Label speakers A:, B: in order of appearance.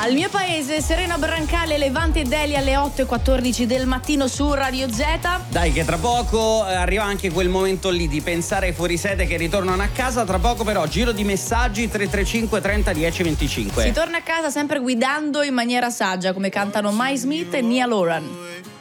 A: Al mio paese, Serena Brancale, Levante e Deli alle 8:14 del mattino su Radio Z.
B: Dai che tra poco arriva anche quel momento lì di pensare ai fuorisede che ritornano a casa. Tra poco però giro di messaggi 335 30 10 25.
A: Si torna a casa sempre guidando in maniera saggia, come cantano Mai Smith e Nia Loran.